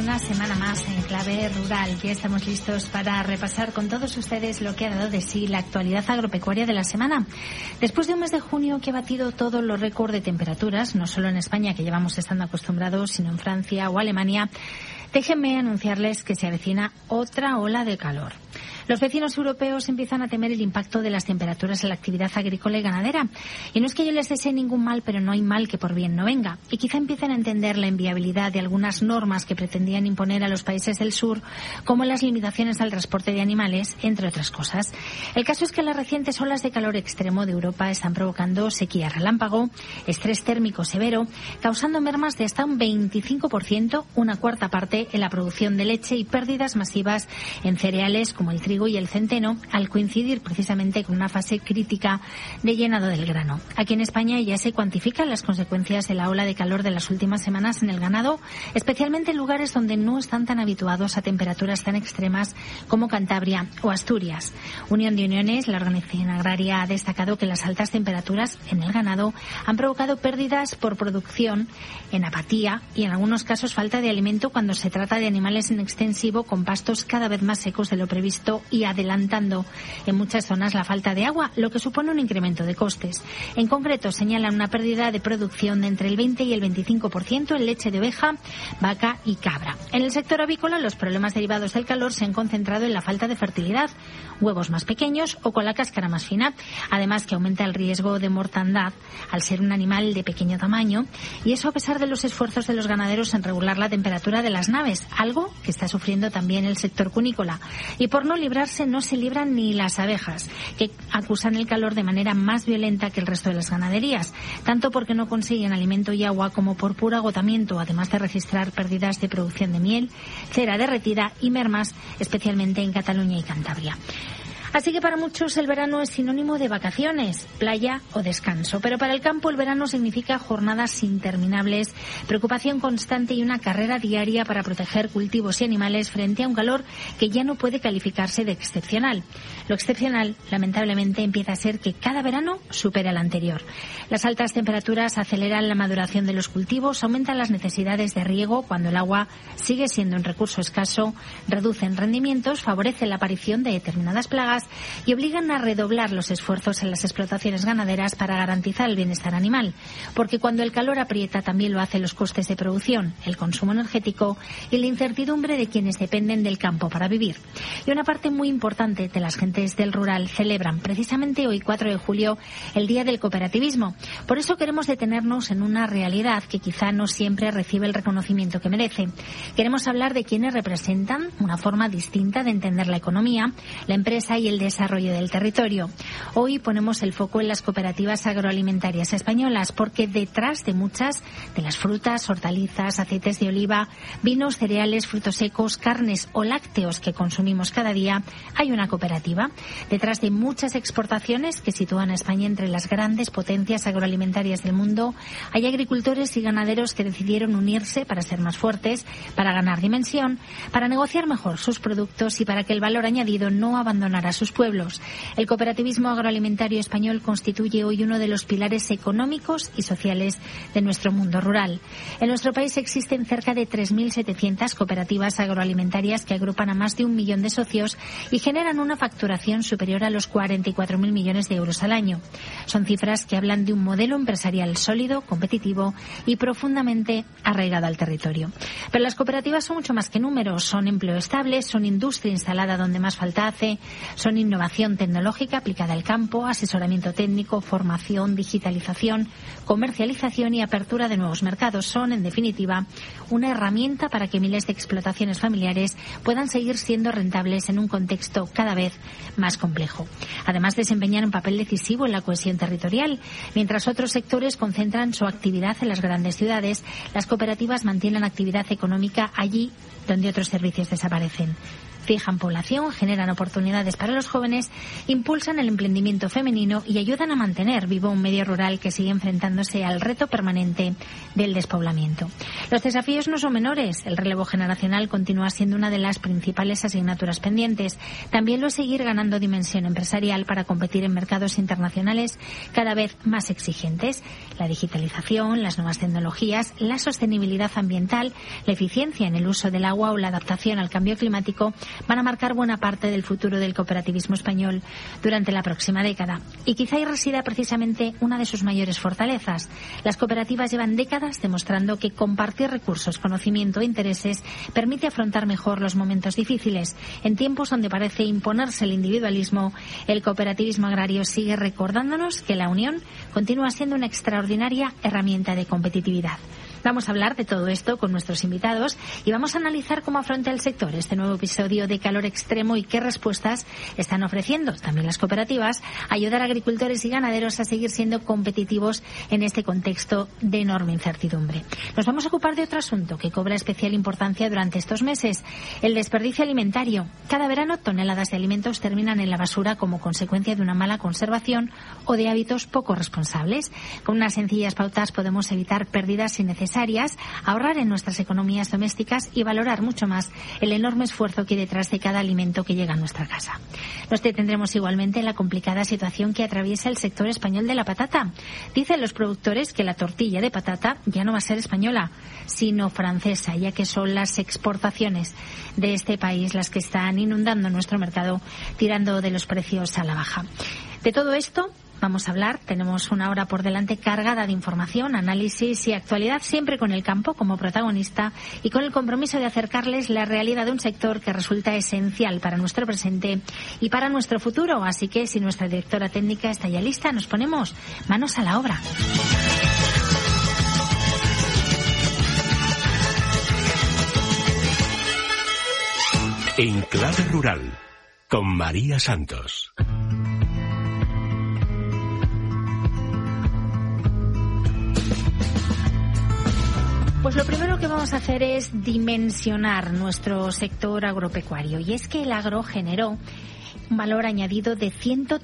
Una semana más en Clave Rural. Ya estamos listos para repasar con todos ustedes lo que ha dado de sí la actualidad agropecuaria de la semana. Después de un mes de junio que ha batido todos los récords de temperaturas, no solo en España, que llevamos estando acostumbrados, sino en Francia o Alemania, déjenme anunciarles que se avecina otra ola de calor. Los vecinos europeos empiezan a temer el impacto de las temperaturas en la actividad agrícola y ganadera. Y no es que yo les desee ningún mal, pero no hay mal que por bien no venga. Y quizá empiecen a entender la inviabilidad de algunas normas que pretendían imponer a los países del sur, como las limitaciones al transporte de animales, entre otras cosas. El caso es que las recientes olas de calor extremo de Europa están provocando sequía relámpago, estrés térmico severo, causando mermas de hasta un 25%, una cuarta parte en la producción de leche y pérdidas masivas en cereales como el trigo y el centeno, al coincidir precisamente con una fase crítica de llenado del grano. Aquí en España ya se cuantifican las consecuencias de la ola de calor de las últimas semanas en el ganado, especialmente en lugares donde no están tan habituados a temperaturas tan extremas como Cantabria o Asturias. Unión de Uniones, la organización agraria, ha destacado que las altas temperaturas en el ganado han provocado pérdidas por producción, en apatía y en algunos casos falta de alimento cuando se trata de animales en extensivo con pastos cada vez más secos de lo previsto y adelantando en muchas zonas la falta de agua, lo que supone un incremento de costes. En concreto, señalan una pérdida de producción de entre el 20 y el 25% en leche de oveja, vaca y cabra. En el sector avícola, los problemas derivados del calor se han concentrado en la falta de fertilidad, huevos más pequeños o con la cáscara más fina, además que aumenta el riesgo de mortandad al ser un animal de pequeño tamaño, y eso a pesar de los esfuerzos de los ganaderos en regular la temperatura de las naves, algo que está sufriendo también el sector cunícola. Y por no librarse no se libran ni las abejas, que acusan el calor de manera más violenta que el resto de las ganaderías, tanto porque no consiguen alimento y agua como por puro agotamiento, además de registrar pérdidas de producción de miel, cera derretida y mermas, especialmente en Cataluña y Cantabria. Así que para muchos el verano es sinónimo de vacaciones, playa o descanso. Pero para el campo el verano significa jornadas interminables, preocupación constante y una carrera diaria para proteger cultivos y animales frente a un calor que ya no puede calificarse de excepcional. Lo excepcional, lamentablemente, empieza a ser que cada verano supera el anterior. Las altas temperaturas aceleran la maduración de los cultivos, aumentan las necesidades de riego cuando el agua sigue siendo un recurso escaso, reducen rendimientos, favorecen la aparición de determinadas plagas y obligan a redoblar los esfuerzos en las explotaciones ganaderas para garantizar el bienestar animal, porque cuando el calor aprieta también lo hacen los costes de producción, el consumo energético y la incertidumbre de quienes dependen del campo para vivir. Y una parte muy importante de las gentes del rural celebran precisamente hoy, 4 de julio, el Día del Cooperativismo. Por eso queremos detenernos en una realidad que quizá no siempre recibe el reconocimiento que merece. Queremos hablar de quienes representan una forma distinta de entender la economía, la empresa y el desarrollo del territorio. Hoy ponemos el foco en las cooperativas agroalimentarias españolas porque detrás de muchas de las frutas, hortalizas, aceites de oliva, vinos, cereales, frutos secos, carnes o lácteos que consumimos cada día, hay una cooperativa. Detrás de muchas exportaciones que sitúan a España entre las grandes potencias agroalimentarias del mundo, hay agricultores y ganaderos que decidieron unirse para ser más fuertes, para ganar dimensión, para negociar mejor sus productos y para que el valor añadido no abandonara sus pueblos. El cooperativismo agroalimentario español constituye hoy uno de los pilares económicos y sociales de nuestro mundo rural. En nuestro país existen cerca de 3.700 cooperativas agroalimentarias que agrupan a más de 1 millón de socios y generan una facturación superior a los 44.000 millones de euros al año. Son cifras que hablan de un modelo empresarial sólido, competitivo y profundamente arraigado al territorio. Pero las cooperativas son mucho más que números, son empleo estable, son industria instalada donde más falta hace, son innovación tecnológica aplicada al campo, asesoramiento técnico, formación, digitalización, comercialización y apertura de nuevos mercados. Son, en definitiva, una herramienta para que miles de explotaciones familiares puedan seguir siendo rentables en un contexto cada vez más complejo. Además, desempeñan un papel decisivo en la cohesión territorial. Mientras otros sectores concentran su actividad en las grandes ciudades, las cooperativas mantienen actividad económica allí donde otros servicios desaparecen. fijan población, generan oportunidades para los jóvenes, impulsan el emprendimiento femenino y ayudan a mantener vivo un medio rural que sigue enfrentándose al reto permanente del despoblamiento. Los desafíos no son menores. El relevo generacional continúa siendo una de las principales asignaturas pendientes. También lo es seguir ganando dimensión empresarial para competir en mercados internacionales cada vez más exigentes. La digitalización, las nuevas tecnologías, la sostenibilidad ambiental, la eficiencia en el uso del agua o la adaptación al cambio climático van a marcar buena parte del futuro del cooperativismo español durante la próxima década. Y quizá ahí resida precisamente una de sus mayores fortalezas. Las cooperativas llevan décadas demostrando que compartir recursos, conocimiento e intereses permite afrontar mejor los momentos difíciles. En tiempos donde parece imponerse el individualismo, el cooperativismo agrario sigue recordándonos que la unión continúa siendo una extraordinaria herramienta de competitividad. Vamos a hablar de todo esto con nuestros invitados y vamos a analizar cómo afronta el sector este nuevo episodio de calor extremo y qué respuestas están ofreciendo también las cooperativas a ayudar a agricultores y ganaderos a seguir siendo competitivos en este contexto de enorme incertidumbre. Nos vamos a ocupar de otro asunto que cobra especial importancia durante estos meses, el desperdicio alimentario. Cada verano toneladas de alimentos terminan en la basura como consecuencia de una mala conservación o de hábitos poco responsables. Con unas sencillas pautas podemos evitar pérdidas innecesarias, ahorrar en nuestras economías domésticas y valorar mucho más el enorme esfuerzo que hay detrás de cada alimento que llega a nuestra casa. Nos detendremos igualmente en la complicada situación que atraviesa el sector español de la patata. Dicen los productores que la tortilla de patata ya no va a ser española, sino francesa, ya que son las exportaciones de este país las que están inundando nuestro mercado, tirando de los precios a la baja. De todo esto vamos a hablar. Tenemos una hora por delante cargada de información, análisis y actualidad, siempre con el campo como protagonista y con el compromiso de acercarles la realidad de un sector que resulta esencial para nuestro presente y para nuestro futuro. Así que, si nuestra directora técnica está ya lista, nos ponemos manos a la obra. En Clave Rural, con María Santos. Pues lo primero que vamos a hacer es dimensionar nuestro sector agropecuario. Y es que el agro generó un valor añadido de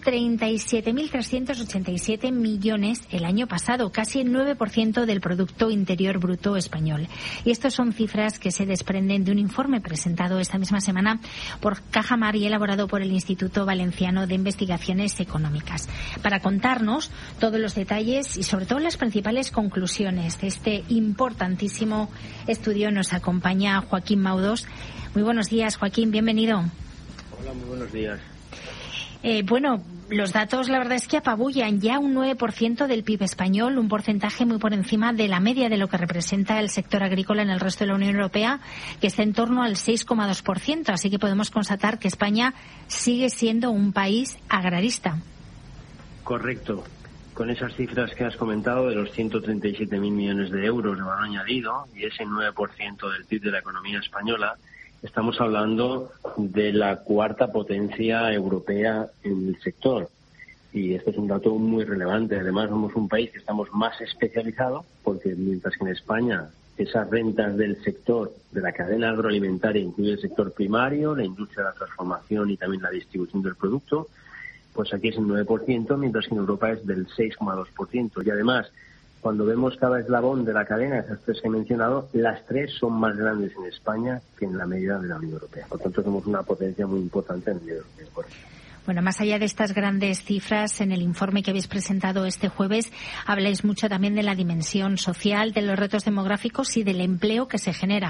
137.387 millones el año pasado, casi el 9% del Producto Interior Bruto español. Y estas son cifras que se desprenden de un informe presentado esta misma semana por Cajamar y elaborado por el Instituto Valenciano de Investigaciones Económicas. Para contarnos todos los detalles y sobre todo las principales conclusiones de este importantísimo estudio nos acompaña Joaquín Maudós. Muy buenos días, Joaquín, bienvenido. Hola, muy buenos días. Bueno, los datos la verdad es que apabullan ya un 9% del PIB español, un porcentaje muy por encima de la media de lo que representa el sector agrícola en el resto de la Unión Europea, que está en torno al 6,2%. Así que podemos constatar que España sigue siendo un país agrarista. Correcto. Con esas cifras que has comentado de los 137.000 millones de euros de valor añadido y ese 9% del PIB de la economía española, estamos hablando de la cuarta potencia europea en el sector. Y este es un dato muy relevante. Además, somos un país que estamos más especializado porque mientras que en España esas rentas del sector de la cadena agroalimentaria incluye el sector primario, la industria de la transformación y también la distribución del producto, pues aquí es el 9%, mientras que en Europa es del 6,2%. Y además, cuando vemos cada eslabón de la cadena, esas tres que he mencionado, las tres son más grandes en España que en la media de la Unión Europea. Por tanto, somos una potencia muy importante en el medio europeo. Bueno, más allá de estas grandes cifras, en el informe que habéis presentado este jueves, habláis mucho también de la dimensión social, de los retos demográficos y del empleo que se genera.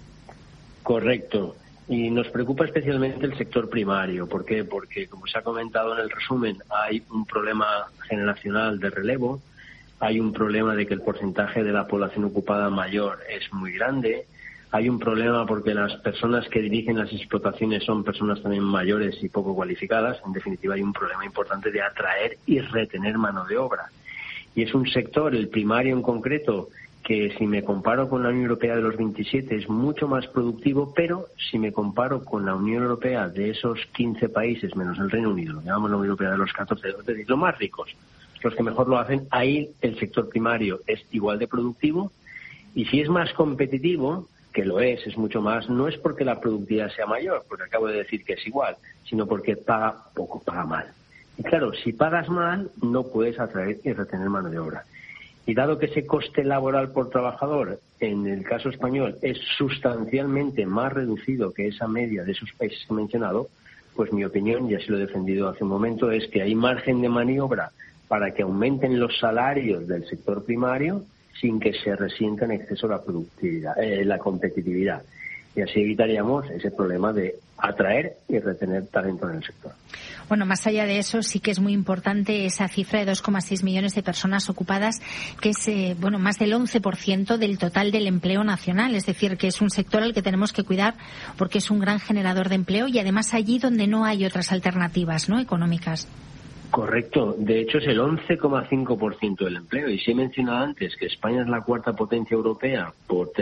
Correcto. Y nos preocupa especialmente el sector primario. ¿Por qué? Porque, como se ha comentado en el resumen, hay un problema generacional de relevo. Hay un problema de que el porcentaje de la población ocupada mayor es muy grande. Hay un problema porque las personas que dirigen las explotaciones son personas también mayores y poco cualificadas. En definitiva, hay un problema importante de atraer y retener mano de obra. Y es un sector, el primario en concreto, que si me comparo con la Unión Europea de los 27 es mucho más productivo, pero si me comparo con la Unión Europea de esos 15 países, menos el Reino Unido, lo llamamos la Unión Europea de los 14, es decir, los más ricos, los que mejor lo hacen, ahí el sector primario es igual de productivo y si es más competitivo, que lo es mucho más, no es porque la productividad sea mayor, porque acabo de decir que es igual, sino porque paga poco, paga mal. Y claro, si pagas mal, no puedes atraer y retener mano de obra. Y dado que ese coste laboral por trabajador, en el caso español, es sustancialmente más reducido que esa media de esos países que he mencionado, pues mi opinión, ya se lo he defendido hace un momento, es que hay margen de maniobra para que aumenten los salarios del sector primario sin que se resienta en exceso la productividad, la competitividad. Y así evitaríamos ese problema de atraer y retener talento en el sector. Bueno, más allá de eso, sí que es muy importante esa cifra de 2,6 millones de personas ocupadas, que es más del 11% del total del empleo nacional. Es decir, que es un sector al que tenemos que cuidar porque es un gran generador de empleo y además allí donde no hay otras alternativas, ¿no?, económicas. Correcto. De hecho, es el 11,5% del empleo. Y sí he mencionado antes que España es la cuarta potencia europea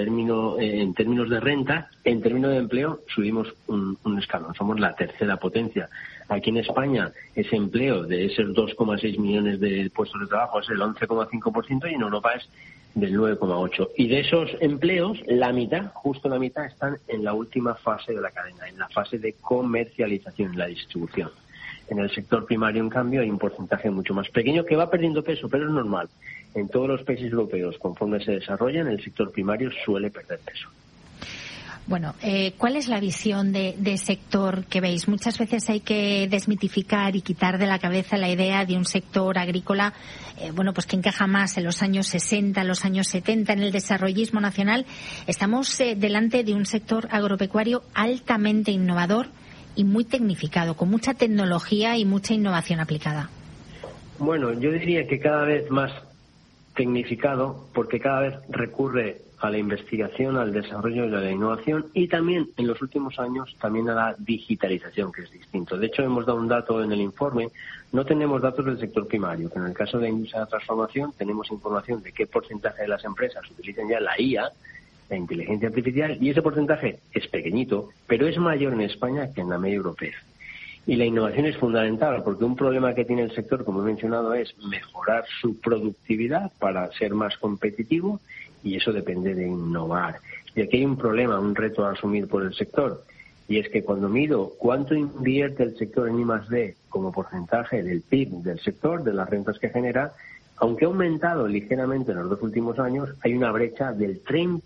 en términos de renta. En términos de empleo subimos un escalón. Somos la tercera potencia. Aquí en España ese empleo de esos 2,6 millones de puestos de trabajo es el 11,5% y en Europa es del 9,8%. Y de esos empleos, la mitad, justo la mitad, están en la última fase de la cadena, en la fase de comercialización, la distribución. En el sector primario, en cambio, hay un porcentaje mucho más pequeño que va perdiendo peso, pero es normal. En todos los países europeos, conforme se desarrollan, el sector primario suele perder peso. Bueno, ¿cuál es la visión de sector que veis? Muchas veces hay que desmitificar y quitar de la cabeza la idea de un sector agrícola, pues que encaja más en los años 60, los años 70, en el desarrollismo nacional. Estamos delante de un sector agropecuario altamente innovador y muy tecnificado, con mucha tecnología y mucha innovación aplicada. Bueno, yo diría que cada vez más tecnificado, porque cada vez recurre a la investigación, al desarrollo y a la innovación, y también en los últimos años también a la digitalización, que es distinto. De hecho, hemos dado un dato en el informe. No tenemos datos del sector primario, pero en el caso de la industria de la transformación tenemos información de qué porcentaje de las empresas utilizan ya la IA, la inteligencia artificial, y ese porcentaje es pequeñito, pero es mayor en España que en la media europea. Y la innovación es fundamental, porque un problema que tiene el sector, como he mencionado, es mejorar su productividad para ser más competitivo, y eso depende de innovar. Y aquí hay un problema, un reto a asumir por el sector, y es que cuando mido cuánto invierte el sector en I+D como porcentaje del PIB del sector, de las rentas que genera, aunque ha aumentado ligeramente en los 2 últimos años, hay una brecha del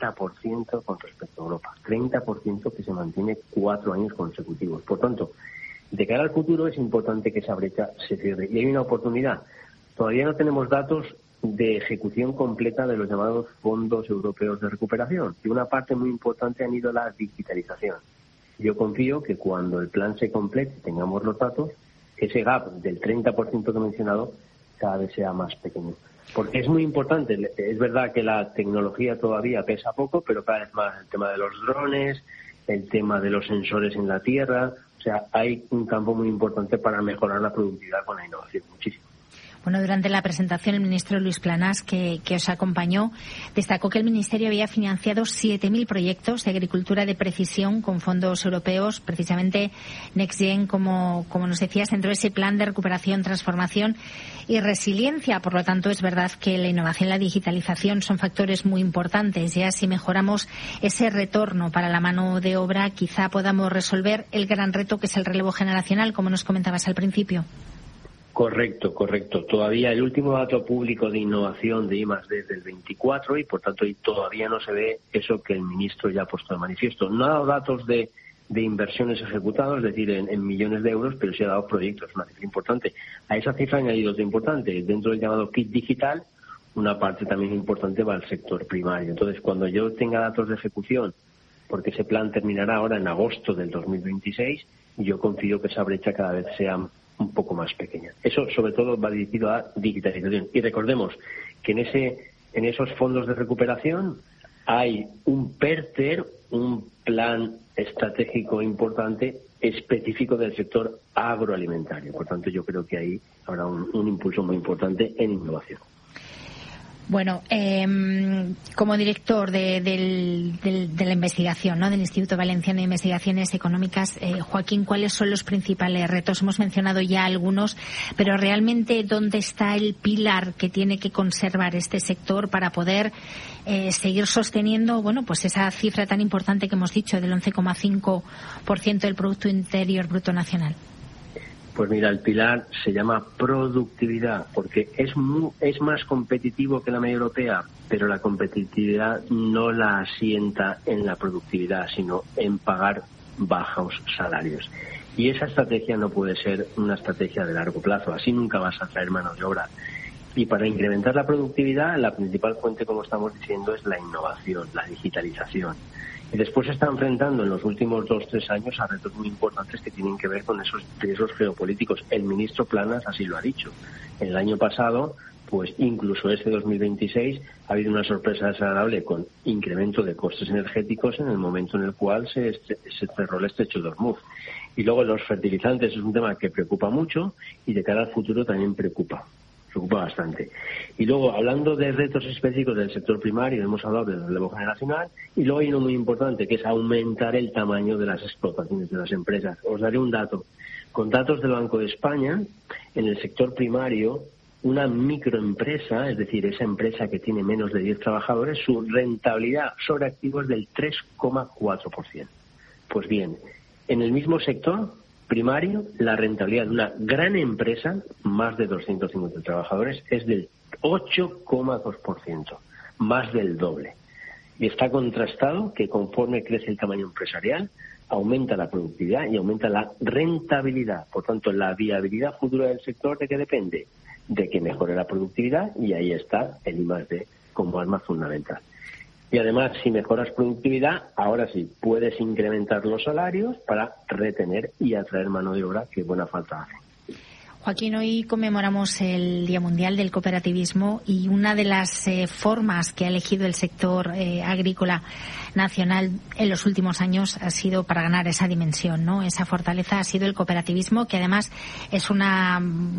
30% con respecto a Europa. 30% que se mantiene 4 años consecutivos. Por tanto, de cara al futuro es importante que esa brecha se cierre. Y hay una oportunidad. Todavía no tenemos datos de ejecución completa de los llamados fondos europeos de recuperación. Y una parte muy importante han ido a la digitalización. Yo confío que cuando el plan se complete y tengamos los datos, ese gap del 30% que he mencionado cada vez sea más pequeño. Porque es muy importante. Es verdad que la tecnología todavía pesa poco, pero cada vez más el tema de los drones, el tema de los sensores en la tierra. O sea, hay un campo muy importante para mejorar la productividad con la innovación. Muchísimo. Bueno, durante la presentación, el ministro Luis Planas, que os acompañó, destacó que el Ministerio había financiado 7.000 proyectos de agricultura de precisión con fondos europeos. Precisamente NextGen, como nos decías, dentro de ese plan de recuperación, transformación y resiliencia. Por lo tanto, es verdad que la innovación y la digitalización son factores muy importantes. Ya si mejoramos ese retorno para la mano de obra, quizá podamos resolver el gran reto que es el relevo generacional, como nos comentabas al principio. Correcto. Todavía el último dato público de innovación de I+D es del 24 y, por tanto, todavía no se ve eso que el ministro ya ha puesto de manifiesto. No ha dado datos de inversiones ejecutadas, es decir, en millones de euros, pero sí ha dado proyectos, una cifra importante. A esa cifra ha añadido otro importante. Dentro del llamado kit digital, una parte también importante va al sector primario. Entonces, cuando yo tenga datos de ejecución, porque ese plan terminará ahora en agosto del 2026, yo confío que esa brecha cada vez sea un poco más pequeña. Eso sobre todo va dirigido a digitalización. Y recordemos que en esos fondos de recuperación hay un PERTER, un plan estratégico importante específico del sector agroalimentario. Por tanto, yo creo que ahí habrá un impulso muy importante en innovación. Bueno, como director de la investigación, ¿no?, del Instituto Valenciano de Investigaciones Económicas, Joaquín, ¿cuáles son los principales retos? Hemos mencionado ya algunos, pero realmente, ¿dónde está el pilar que tiene que conservar este sector para poder seguir sosteniendo, bueno, pues esa cifra tan importante que hemos dicho del 11,5% del Producto Interior Bruto Nacional? Pues mira, el pilar se llama productividad, porque es más competitivo que la media europea, pero la competitividad no la asienta en la productividad, sino en pagar bajos salarios. Y esa estrategia no puede ser una estrategia de largo plazo, así nunca vas a traer mano de obra. Y para incrementar la productividad, la principal fuente, como estamos diciendo, es la innovación, la digitalización. Y después se está enfrentando en los últimos 2-3 años a retos muy importantes que tienen que ver con esos riesgos geopolíticos. El ministro Planas así lo ha dicho. El año pasado, pues incluso este 2026, ha habido una sorpresa desagradable con incremento de costes energéticos en el momento en el cual se cerró el estrecho de Hormuz. Y luego los fertilizantes es un tema que preocupa mucho y de cara al futuro también preocupa bastante. Y luego, hablando de retos específicos del sector primario, hemos hablado del relevo generacional, y luego hay uno muy importante, que es aumentar el tamaño de las explotaciones de las empresas. Os daré un dato. Con datos del Banco de España, en el sector primario, una microempresa, es decir, esa empresa que tiene menos de 10 trabajadores, su rentabilidad sobre activos es del 3,4%. Pues bien, en el mismo sector primario, la rentabilidad de una gran empresa, más de 250 trabajadores, es del 8,2%, más del doble. Y está contrastado que conforme crece el tamaño empresarial, aumenta la productividad y aumenta la rentabilidad. Por tanto, la viabilidad futura del sector, ¿de qué depende? De que mejore la productividad, y ahí está el I+D como arma fundamental. Y además, si mejoras productividad, ahora sí, puedes incrementar los salarios para retener y atraer mano de obra, que buena falta hace. Joaquín, hoy conmemoramos el Día Mundial del Cooperativismo, y una de las formas que ha elegido el sector agrícola nacional en los últimos años ha sido para ganar esa dimensión, ¿no? Esa fortaleza ha sido el cooperativismo, que además es una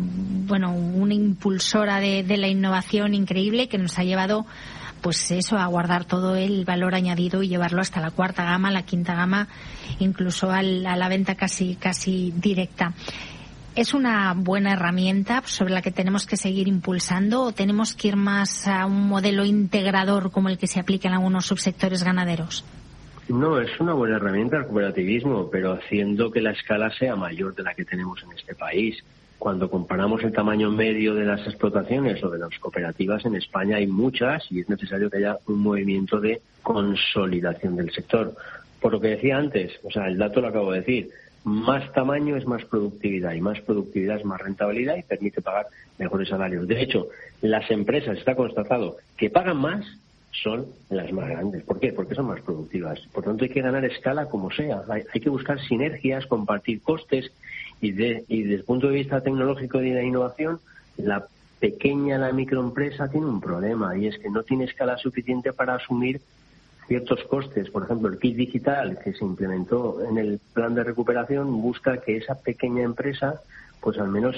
impulsora de la innovación increíble, que nos ha llevado, pues eso, a guardar todo el valor añadido y llevarlo hasta la cuarta gama, la quinta gama, incluso a la venta casi directa. ¿Es una buena herramienta sobre la que tenemos que seguir impulsando, o tenemos que ir más a un modelo integrador como el que se aplica en algunos subsectores ganaderos? No, es una buena herramienta el cooperativismo, pero haciendo que la escala sea mayor de la que tenemos en este país. Cuando comparamos el tamaño medio de las explotaciones o de las cooperativas en España, hay muchas, y es necesario que haya un movimiento de consolidación del sector. Por lo que decía antes, el dato lo acabo de decir, más tamaño es más productividad, y más productividad es más rentabilidad y permite pagar mejores salarios. De hecho, las empresas, está constatado, que pagan más son las más grandes. ¿Por qué? Porque son más productivas. Por tanto, hay que ganar escala como sea. Hay que buscar sinergias, compartir costes, y desde el punto de vista tecnológico y de la innovación, la microempresa tiene un problema, y es que no tiene escala suficiente para asumir ciertos costes. Por ejemplo, el kit digital que se implementó en el plan de recuperación busca que esa pequeña empresa, pues al menos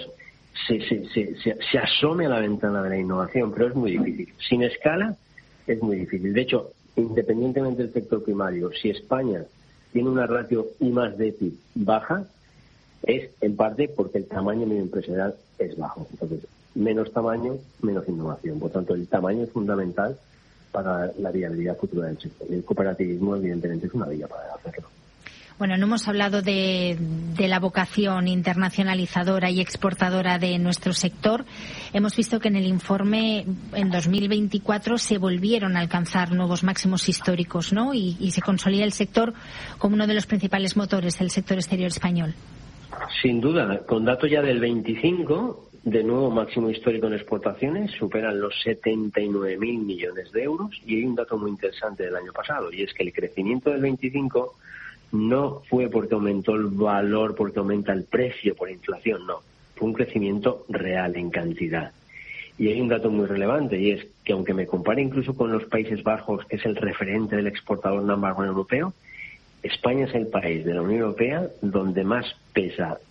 se asome a la ventana de la innovación, pero es muy difícil. Sin escala es muy difícil. De hecho, independientemente del sector primario, si España tiene una ratio I+D baja, es en parte porque el tamaño medio empresarial es bajo. Entonces, menos tamaño, menos innovación. Por tanto, el tamaño es fundamental para la viabilidad futura del sector. Y el cooperativismo, evidentemente, es una vía para hacerlo. Bueno, no hemos hablado de la vocación internacionalizadora y exportadora de nuestro sector. Hemos visto que en el informe en 2024 se volvieron a alcanzar nuevos máximos históricos, ¿no? Y se consolida el sector como uno de los principales motores del sector exterior español. Sin duda, con datos ya del 25, de nuevo máximo histórico en exportaciones, superan los 79.000 millones de euros, y hay un dato muy interesante del año pasado, y es que el crecimiento del 25 no fue porque aumentó el valor, porque aumenta el precio por inflación, no, fue un crecimiento real en cantidad. Y hay un dato muy relevante, y es que aunque me compare incluso con los Países Bajos, que es el referente del exportador number one europeo, España es el país de la Unión Europea donde más pesa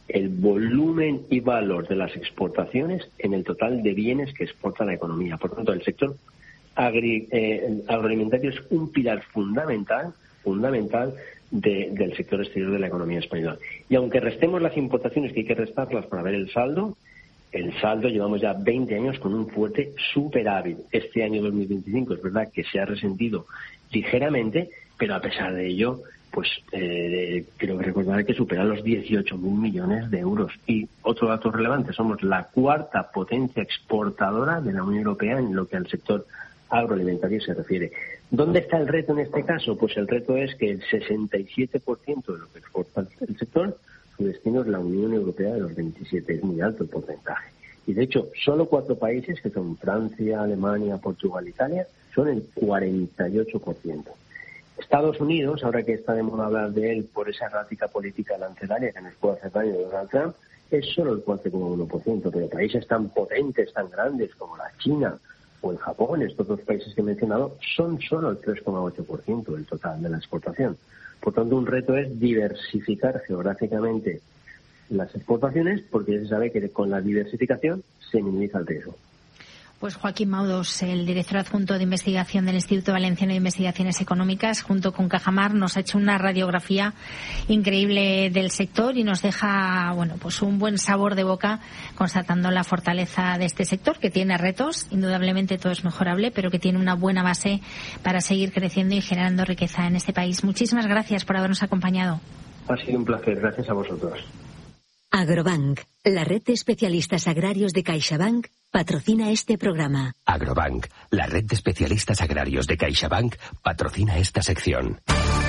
el volumen y valor de las exportaciones en el total de bienes que exporta la economía. Por tanto, el sector agroalimentario es un pilar fundamental del sector exterior de la economía española. Y aunque restemos las importaciones, que hay que restarlas para ver el saldo llevamos ya 20 años con un fuerte superávit. Este año 2025 es verdad que se ha resentido ligeramente, pero a pesar de ello, pues creo que recordar que supera los 18.000 millones de euros. Y otro dato relevante, somos la cuarta potencia exportadora de la Unión Europea en lo que al sector agroalimentario se refiere. ¿Dónde está el reto en este caso? Pues el reto es que el 67% de lo que exporta el sector, su destino es la Unión Europea de los 27, es muy alto el porcentaje. Y de hecho, solo 4 países, que son Francia, Alemania, Portugal, Italia, son el 48%. Estados Unidos, ahora que está de moda hablar de él por esa errática política arancelaria que nos puede hacer daño de Donald Trump, es solo el 4,1%, pero países tan potentes, tan grandes como la China o el Japón, estos 2 países que he mencionado, son solo el 3,8% del total de la exportación. Por tanto, un reto es diversificar geográficamente las exportaciones, porque ya se sabe que con la diversificación se minimiza el riesgo. Pues Joaquín Maudos, el director adjunto de investigación del Instituto Valenciano de Investigaciones Económicas, junto con Cajamar, nos ha hecho una radiografía increíble del sector y nos deja, pues un buen sabor de boca, constatando la fortaleza de este sector, que tiene retos, indudablemente todo es mejorable, pero que tiene una buena base para seguir creciendo y generando riqueza en este país. Muchísimas gracias por habernos acompañado. Ha sido un placer, gracias a vosotros. Agrobank, la red de especialistas agrarios de CaixaBank, patrocina este programa. Agrobank, la red de especialistas agrarios de CaixaBank, patrocina esta sección.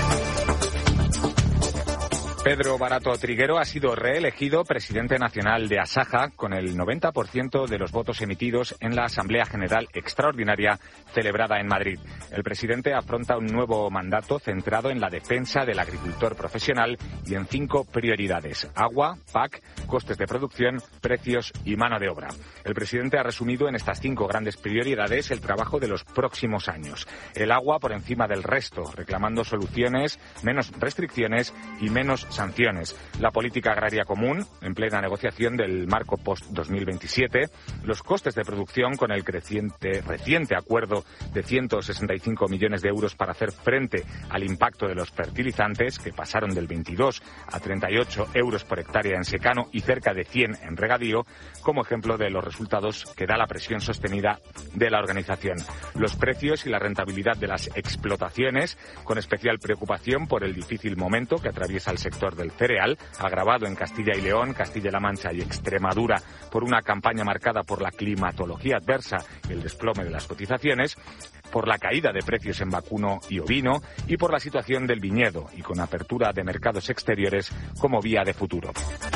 Pedro Barato Triguero ha sido reelegido presidente nacional de Asaja con el 90% de los votos emitidos en la Asamblea General Extraordinaria celebrada en Madrid. El presidente afronta un nuevo mandato centrado en la defensa del agricultor profesional y en 5 prioridades: agua, PAC, costes de producción, precios y mano de obra. El presidente ha resumido en estas 5 grandes prioridades el trabajo de los próximos años. El agua por encima del resto, reclamando soluciones, menos restricciones y menos sanciones. La política agraria común, en plena negociación del marco post-2027. Los costes de producción con el reciente acuerdo de 165 millones de euros para hacer frente al impacto de los fertilizantes, que pasaron del 22 a 38 euros por hectárea en secano y cerca de 100 en regadío, como ejemplo de los resultados que da la presión sostenida de la organización. Los precios y la rentabilidad de las explotaciones, con especial preocupación por el difícil momento que atraviesa el sector del cereal, agravado en Castilla y León, Castilla-La Mancha y Extremadura por una campaña marcada por la climatología adversa y el desplome de las cotizaciones, por la caída de precios en vacuno y ovino y por la situación del viñedo, y con apertura de mercados exteriores como vía de futuro.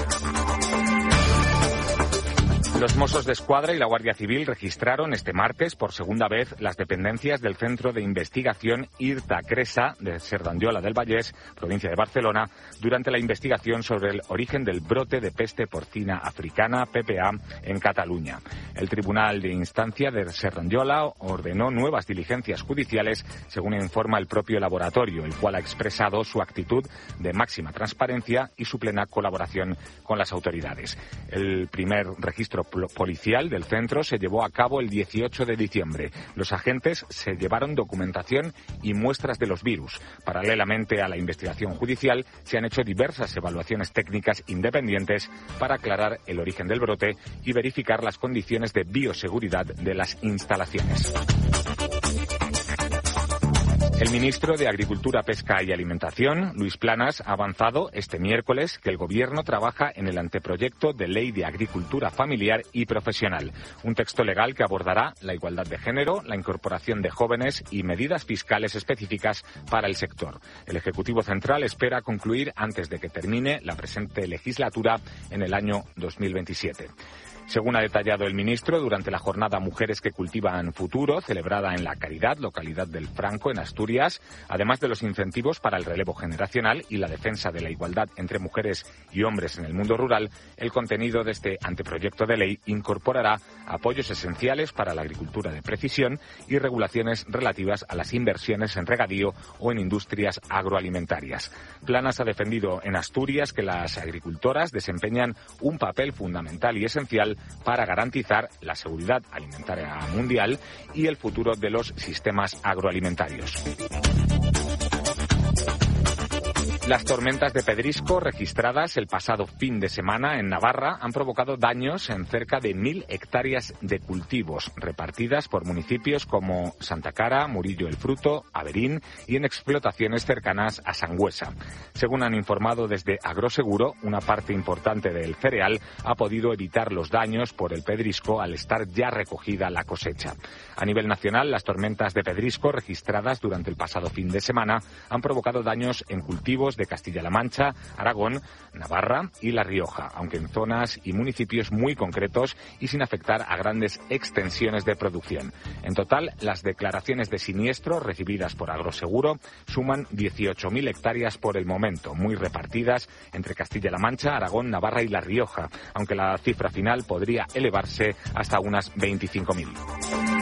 Los Mossos de Escuadra y la Guardia Civil registraron este martes por segunda vez las dependencias del Centro de Investigación IRTA Cresa de Cerdanyola del Vallès, provincia de Barcelona, durante la investigación sobre el origen del brote de peste porcina africana, PPA, en Cataluña. El Tribunal de Instancia de Cerdanyola ordenó nuevas diligencias judiciales, según informa el propio laboratorio, el cual ha expresado su actitud de máxima transparencia y su plena colaboración con las autoridades. El primer registro policial del centro se llevó a cabo el 18 de diciembre. Los agentes se llevaron documentación y muestras de los virus. Paralelamente a la investigación judicial, se han hecho diversas evaluaciones técnicas independientes para aclarar el origen del brote y verificar las condiciones de bioseguridad de las instalaciones. El ministro de Agricultura, Pesca y Alimentación, Luis Planas, ha avanzado este miércoles que el Gobierno trabaja en el anteproyecto de Ley de Agricultura Familiar y Profesional, un texto legal que abordará la igualdad de género, la incorporación de jóvenes y medidas fiscales específicas para el sector. El Ejecutivo Central espera concluir antes de que termine la presente legislatura en el año 2027. Según ha detallado el ministro, durante la jornada Mujeres que Cultivan Futuro, celebrada en La Caridad, localidad del Franco, en Asturias, además de los incentivos para el relevo generacional y la defensa de la igualdad entre mujeres y hombres en el mundo rural, el contenido de este anteproyecto de ley incorporará apoyos esenciales para la agricultura de precisión y regulaciones relativas a las inversiones en regadío o en industrias agroalimentarias. Planas ha defendido en Asturias que las agricultoras desempeñan un papel fundamental y esencial para garantizar la seguridad alimentaria mundial y el futuro de los sistemas agroalimentarios. Las tormentas de pedrisco registradas el pasado fin de semana en Navarra han provocado daños en cerca de 1.000 hectáreas de cultivos, repartidas por municipios como Santa Cara, Murillo el Fruto, Averín y en explotaciones cercanas a Sangüesa. Según han informado desde Agroseguro, una parte importante del cereal ha podido evitar los daños por el pedrisco al estar ya recogida la cosecha. A nivel nacional, las tormentas de pedrisco registradas durante el pasado fin de semana han provocado daños en cultivos de Castilla-La Mancha, Aragón, Navarra y La Rioja, aunque en zonas y municipios muy concretos y sin afectar a grandes extensiones de producción. En total, las declaraciones de siniestro recibidas por Agroseguro suman 18.000 hectáreas por el momento, muy repartidas entre Castilla-La Mancha, Aragón, Navarra y La Rioja, aunque la cifra final podría elevarse hasta unas 25.000.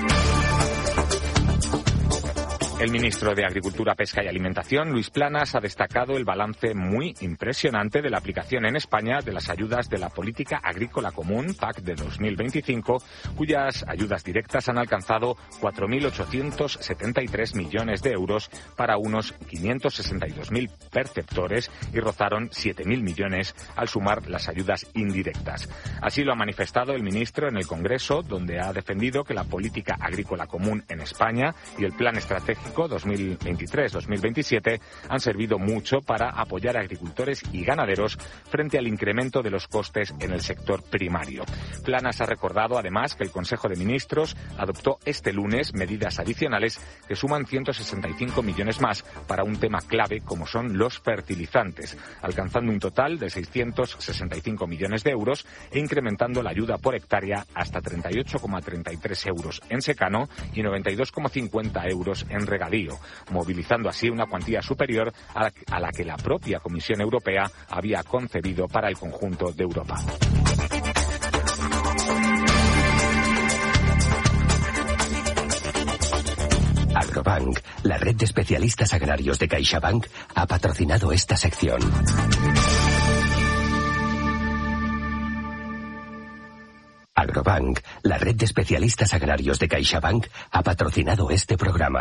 El ministro de Agricultura, Pesca y Alimentación, Luis Planas, ha destacado el balance muy impresionante de la aplicación en España de las ayudas de la Política Agrícola Común, PAC, de 2025, cuyas ayudas directas han alcanzado 4.873 millones de euros para unos 562.000 perceptores y rozaron 7.000 millones al sumar las ayudas indirectas. Así lo ha manifestado el ministro en el Congreso, donde ha defendido que la Política Agrícola Común en España y el Plan Estratégico 2023-2027 han servido mucho para apoyar a agricultores y ganaderos frente al incremento de los costes en el sector primario. Planas ha recordado además que el Consejo de Ministros adoptó este lunes medidas adicionales que suman 165 millones más para un tema clave como son los fertilizantes, alcanzando un total de 665 millones de euros e incrementando la ayuda por hectárea hasta 38,33 euros en secano y 92,50 euros en regadío, movilizando así una cuantía superior a la que la propia Comisión Europea había concebido para el conjunto de Europa. Agrobank, la red de especialistas agrarios de CaixaBank, ha patrocinado esta sección. Agrobank, la red de especialistas agrarios de CaixaBank, ha patrocinado este programa.